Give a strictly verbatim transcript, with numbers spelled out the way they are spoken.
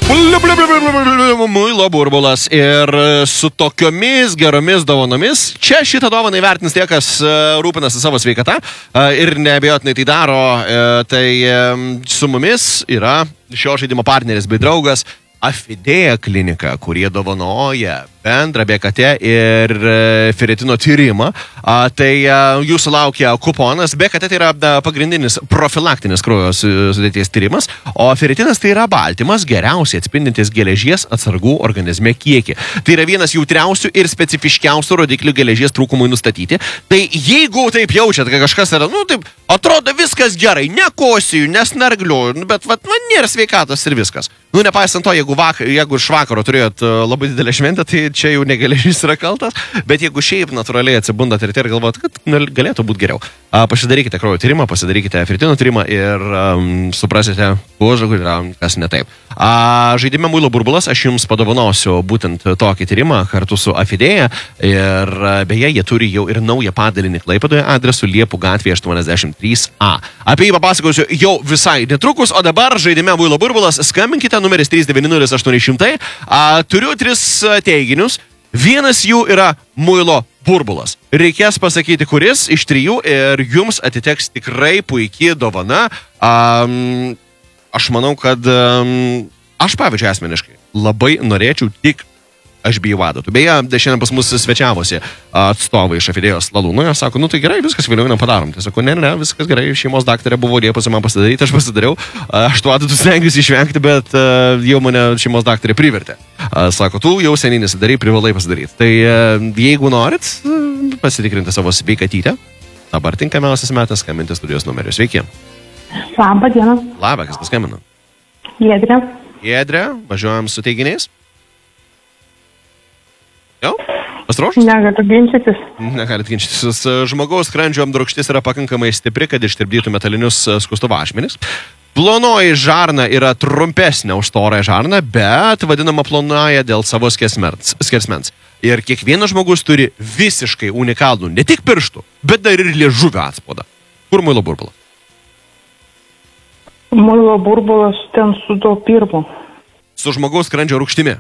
Muilo burbulas ir su tokiomis geromis dovanomis. Čia šitą dovaną įvertins tie, kas rūpinasi savo sveikata ir neabejotinai tai daro. Tai su mumis yra šio žaidimo partneris bei draugas Afidėja klinika, kurie dovanoja bendrą B K T ir feritino tyrimą. A, tai a, jūsų laukia kuponas. B K T tai yra da, pagrindinis profilaktinis kraujo sudėties tyrimas, o feritinas tai yra baltymas geriausiai atspindintis geležies atsargų organizme kiekį. Tai yra vienas jautriausių ir specifiškiausių rodiklių geležies trūkumui nustatyti. Tai jeigu taip jaučiat, kad kažkas yra, nu taip, atrodo viskas gerai, nekosiju, nesnargliuoju, bet vat, man nėra sveikatos ir viskas. Nu, nepaisant to, jeigu, vakar, jeigu iš vakaro turėjot labai didelę šventę, tai čia jau negeležys yra kaltas, bet jeigu šiaip natūraliai atsibundat ir ir galvojat, kad galėtų būti geriau, pasidarykite kraujo tyrimą, pasidarykite feritino tyrimą ir um, suprasite, kuo žagu yra, kas ne taip. A, žaidime Muilo burbulas aš jums padovanosiu būtent tokį tyrimą kartu su Afidėja ir beje, jie turi jau ir naują padalinį Klaipėdoje adresu Liepų gatvėje aštuoniasdešimt trys A. Apie jį papasakosiu jau visai netrukus, o dabar žaidime Muilo burbulas skambinkite numeris trys devyni nulis aštuoni šimtai. A, turiu tris teiginius. Vienas jų yra Muilo burbulas. Reikės pasakyti, kuris iš trijų ir jums atiteks tikrai puikiai dovana. Um, aš manau, kad um, aš pavyzdžiui asmeniškai labai norėčiau tik aš bijau adatų. Beje, šiandien pas mus svečiavosi atstovai iš Afidėjos Lalūno. Jie sako, nu tai gerai, viskas vėliau nepadarom. Tai sako, ne, ne, viskas gerai, šeimos daktarė buvo liepusi man pasidaryti, aš pasidariau. Aš tų adatų stengiuosi išvengti, bet uh, jau mane šeimos daktarė privertė. Uh, sako, tu jau seniai nesidarai, privalai pasidaryti. Tai uh, jeigu norit uh, pasitikrinti savo sveikatytę, dabar tinkamiausias metas skambinti studijos numeriu. Sveiki. Labą dieną. Labą, kas paskambino? Giedrė. Giedrė, važiuojam su teiginiais. Jau? Pasiruošus? Negaliu ginčytis. Negalit ginčytis. Žmogaus skrandžio apdrukštis yra pakankamai stipri, kad ištirpdytų metalinius skustuvo ašmenis. Plonoji žarna yra trumpesnė už storąją žarną, bet vadinama plonąja dėl savo skersmens. Ir kiekvienas žmogus turi visiškai unikalų ne tik pirštų, bet dar ir liežuvio atspaudą. Kur muilo burbulas? Muilo burbulas ten su to pirmu. Su žmogaus skrandžio rūgštimi.